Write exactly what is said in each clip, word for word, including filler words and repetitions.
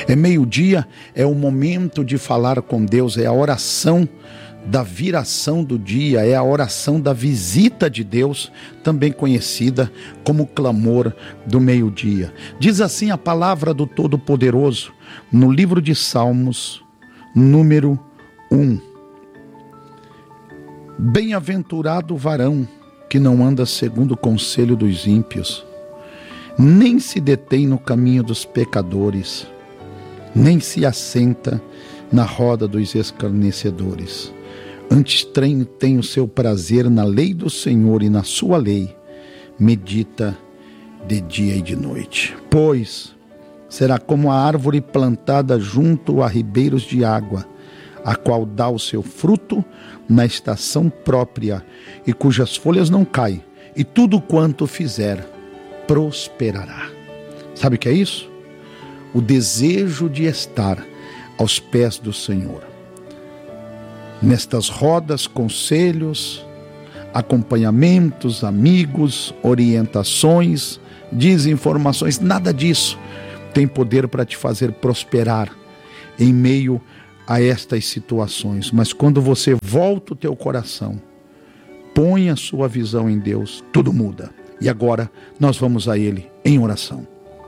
É meio-dia, é o momento de falar com Deus, é a oração da viração do dia, é a oração da visita de Deus, também conhecida como clamor do meio-dia. Diz assim a palavra do Todo-Poderoso, no livro de Salmos, número um. Bem-aventurado o varão que não anda segundo o conselho dos ímpios, nem se detém no caminho dos pecadores, nem se assenta na roda dos escarnecedores. Antes tem, tem o seu prazer na lei do Senhor, e na sua lei medita de dia e de noite. Pois será como a árvore plantada junto a ribeiros de água, a qual dá o seu fruto na estação própria, e cujas folhas não caem, e tudo quanto fizer prosperará. Sabe o que é isso? O desejo de estar aos pés do Senhor. Nestas rodas, conselhos, acompanhamentos, amigos, orientações, desinformações, nada disso tem poder para te fazer prosperar em meio a estas situações. Mas quando você volta o teu coração, põe a sua visão em Deus, tudo muda. E agora nós vamos a Ele em oração.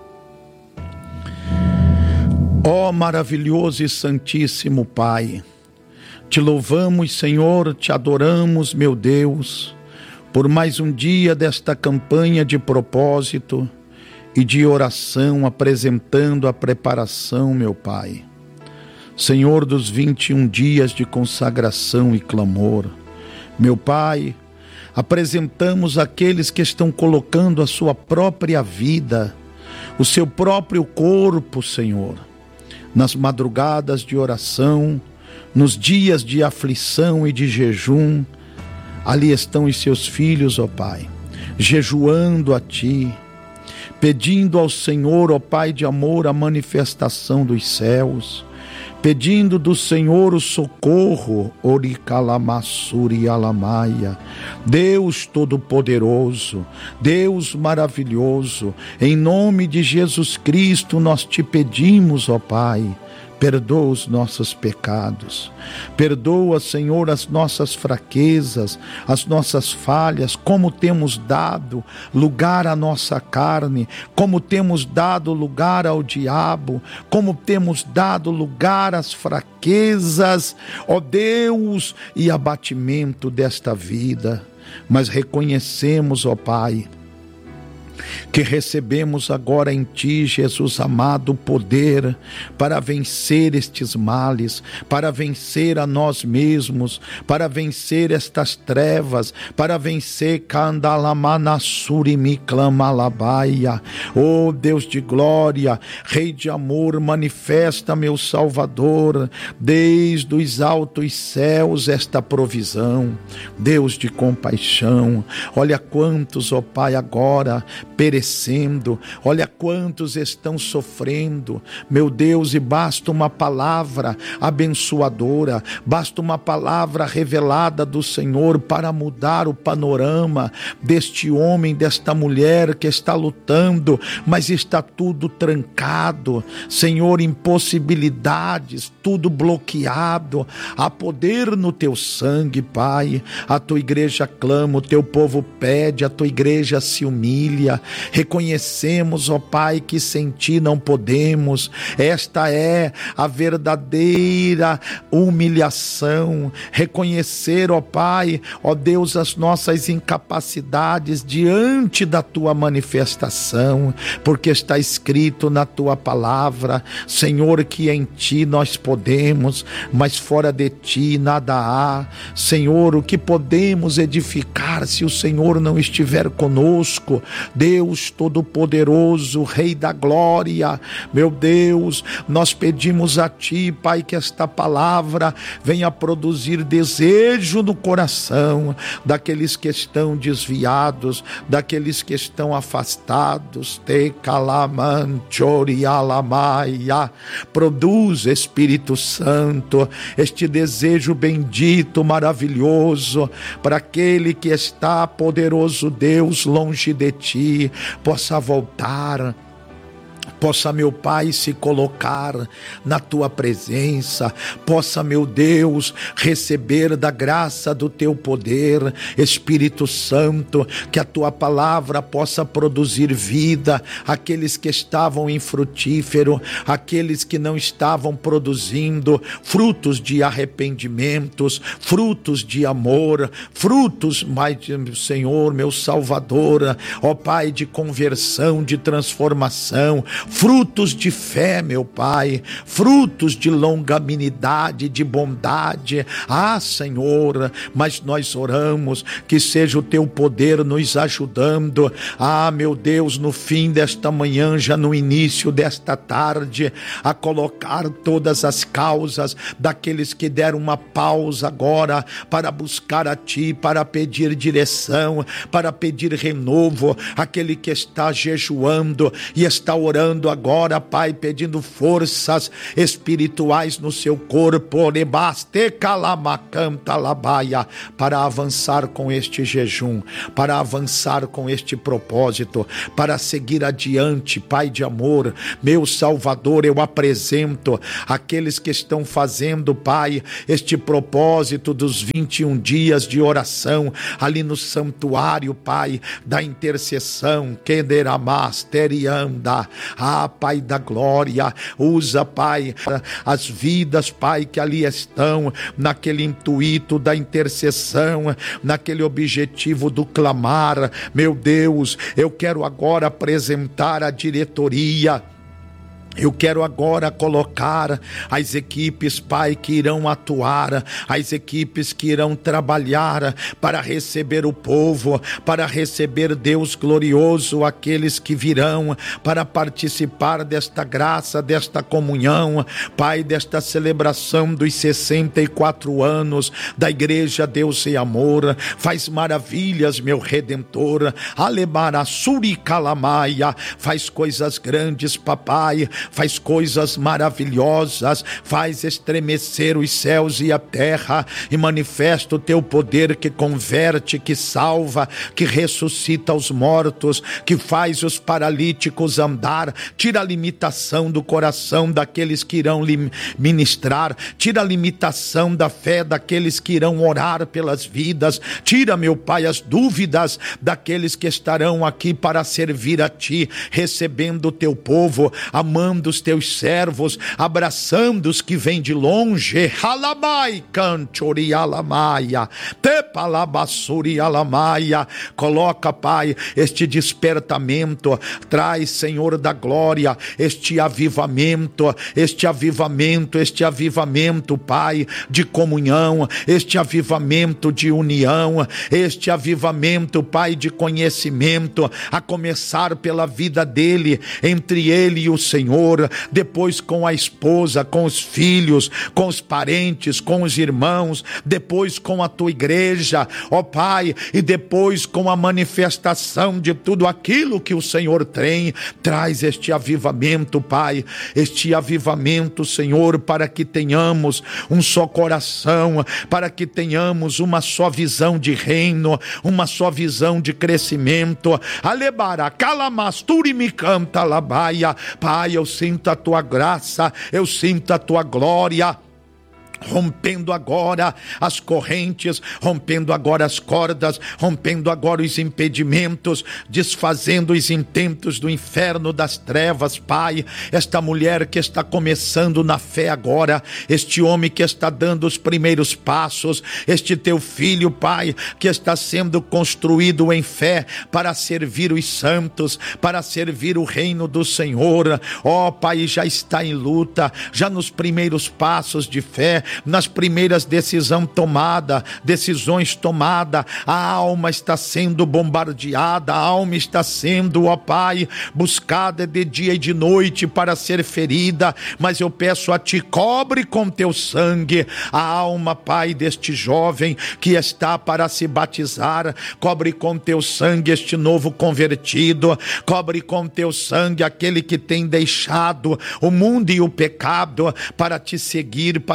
Ó maravilhoso e santíssimo Pai, te louvamos, Senhor, te adoramos, meu Deus, por mais um dia desta campanha de propósito e de oração, apresentando a preparação, meu Pai. Senhor dos vinte e um dias de consagração e clamor, meu Pai, apresentamos aqueles que estão colocando a sua própria vida, o seu próprio corpo, Senhor, nas madrugadas de oração, nos dias de aflição e de jejum. Ali estão os seus filhos, ó Pai, jejuando a Ti, pedindo ao Senhor, ó Pai de amor, a manifestação dos céus, pedindo do Senhor o socorro, Oricalamassuri Alamaia. Deus Todo-Poderoso, Deus maravilhoso, em nome de Jesus Cristo nós te pedimos, ó Pai, perdoa os nossos pecados, perdoa, Senhor, as nossas fraquezas, as nossas falhas, como temos dado lugar à nossa carne, como temos dado lugar ao diabo, como temos dado lugar às fraquezas, ó Deus, e abatimento desta vida. Mas reconhecemos, ó Pai, que recebemos agora em Ti, Jesus amado, o poder para vencer estes males, para vencer a nós mesmos, para vencer estas trevas, para vencer Kandalamanassurimiclamalabaia. Oh Deus de glória, Rei de amor, manifesta, meu Salvador, desde os altos céus esta provisão. Deus de compaixão, olha quantos, ó Pai, agora perecendo, olha quantos estão sofrendo, meu Deus, e basta uma palavra abençoadora, basta uma palavra revelada do Senhor para mudar o panorama deste homem, desta mulher que está lutando, mas está tudo trancado, Senhor, impossibilidades, tudo bloqueado. Há poder no teu sangue, Pai. A tua igreja clama, o teu povo pede, a tua igreja se humilha. Reconhecemos, ó Pai, que sem Ti não podemos. Esta é a verdadeira humilhação. Reconhecer, ó Pai, ó Deus, as nossas incapacidades diante da Tua manifestação, porque está escrito na Tua palavra, Senhor, que em Ti nós podemos, mas fora de Ti nada há. Senhor, o que podemos edificar se o Senhor não estiver conosco? Deus Todo-Poderoso, Rei da glória, meu Deus, nós pedimos a Ti, Pai, que esta palavra venha produzir desejo no coração daqueles que estão desviados, daqueles que estão afastados. Te calamanchorialamaia. Produz, Espírito Santo, este desejo bendito, maravilhoso, para aquele que está, poderoso Deus, longe de Ti, possa voltar possa, meu Pai, se colocar na tua presença, possa, meu Deus, receber da graça do teu poder, Espírito Santo, que a tua palavra possa produzir vida, aqueles que estavam infrutífero, aqueles que não estavam produzindo frutos de arrependimentos, frutos de amor, frutos, mais, Senhor, meu Salvador, ó Pai, de conversão, de transformação, frutos de fé, meu Pai, frutos de longanimidade, de bondade. Ah, Senhor, mas nós oramos que seja o teu poder nos ajudando. Ah, meu Deus, no fim desta manhã, já no início desta tarde, a colocar todas as causas daqueles que deram uma pausa agora para buscar a Ti, para pedir direção, para pedir renovo, aquele que está jejuando e está orando agora, Pai, pedindo forças espirituais no seu corpo, para avançar com este jejum, para avançar com este propósito, para seguir adiante, Pai de amor, meu Salvador. Eu apresento aqueles que estão fazendo, Pai, este propósito dos vinte e um dias de oração ali no santuário, Pai, da intercessão, Kederamasterianda. Ah, Pai da glória, usa, Pai, as vidas, Pai, que ali estão, naquele intuito da intercessão, naquele objetivo do clamar. Meu Deus, eu quero agora apresentar a diretoria. Eu quero agora colocar as equipes, Pai, que irão atuar, as equipes que irão trabalhar para receber o povo, para receber Deus glorioso, aqueles que virão para participar desta graça, desta comunhão, Pai, desta celebração dos sessenta e quatro anos da Igreja Deus e Amor. Faz maravilhas, meu Redentor, Alemara Suricalamaia, faz coisas grandes, Papai, faz coisas maravilhosas, faz estremecer os céus e a terra, e manifesta o teu poder que converte, que salva, que ressuscita os mortos, que faz os paralíticos andar. Tira a limitação do coração daqueles que irão lhe ministrar, tira a limitação da fé daqueles que irão orar pelas vidas, tira, meu Pai, as dúvidas daqueles que estarão aqui para servir a Ti, recebendo o teu povo, amando os teus servos, abraçando os que vêm de longe. Halamai cantori alamaia, tepalabassuri alamaia. Coloca, Pai, este despertamento, traz, Senhor da glória, este avivamento, este avivamento, este avivamento, Pai, de comunhão, este avivamento de união, este avivamento, Pai, de conhecimento, a começar pela vida dele, entre ele e o Senhor, depois com a esposa, com os filhos, com os parentes, com os irmãos, depois com a tua igreja, ó Pai, e depois com a manifestação de tudo aquilo que o Senhor tem. Traz este avivamento, Pai, este avivamento, Senhor, para que tenhamos um só coração, para que tenhamos uma só visão de reino, uma só visão de crescimento. Alebara, calamasturi me canta labaia. Pai, eu sinto a tua graça, eu sinto a tua glória, rompendo agora as correntes, rompendo agora as cordas, rompendo agora os impedimentos, desfazendo os intentos do inferno, das trevas, Pai. Esta mulher que está começando na fé agora, este homem que está dando os primeiros passos, este teu filho, Pai, que está sendo construído em fé para servir os santos, para servir o reino do Senhor. Ó Pai, já está em luta, já nos primeiros passos de fé, nas primeiras decisão tomada, decisões tomadas, a alma está sendo bombardeada, a alma está sendo, ó Pai, buscada de dia e de noite para ser ferida, mas eu peço a Ti, cobre com teu sangue a alma, Pai, deste jovem que está para se batizar, cobre com teu sangue este novo convertido, cobre com teu sangue aquele que tem deixado o mundo e o pecado para Te seguir, para Te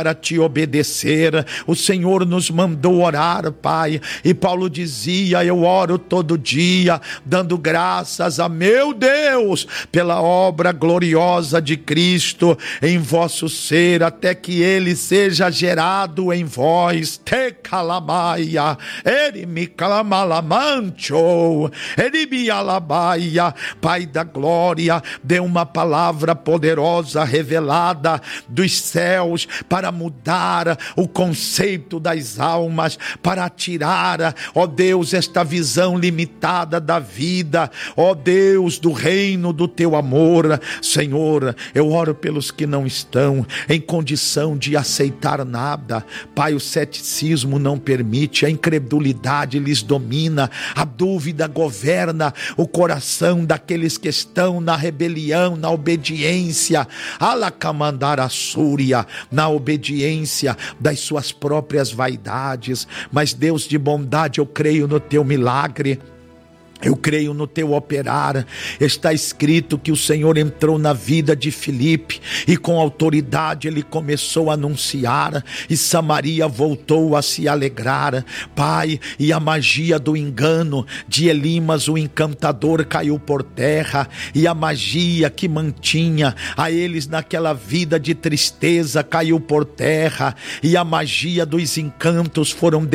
obedecer. O Senhor nos mandou orar, Pai, e Paulo dizia: eu oro todo dia, dando graças a meu Deus pela obra gloriosa de Cristo em vosso ser, até que ele seja gerado em vós. Te calamaia, ele me calamalamancho, ele me alabaia. Pai da glória, dê uma palavra poderosa revelada dos céus para mudar o conceito das almas, para tirar, ó Deus, esta visão limitada da vida, ó Deus, do reino do teu amor. Senhor, eu oro pelos que não estão em condição de aceitar nada. Pai, o ceticismo não permite, a incredulidade lhes domina, a dúvida governa o coração daqueles que estão na rebelião, na obediência, alacamandara súria, na obediência das suas próprias vaidades. Mas Deus de bondade, eu creio no teu milagre, eu creio no teu operar. Está escrito que o Senhor entrou na vida de Filipe e com autoridade ele começou a anunciar, e Samaria voltou a se alegrar. Pai, e a magia do engano de Elimas, o encantador, caiu por terra, e a magia que mantinha a eles naquela vida de tristeza caiu por terra, e a magia dos encantos foram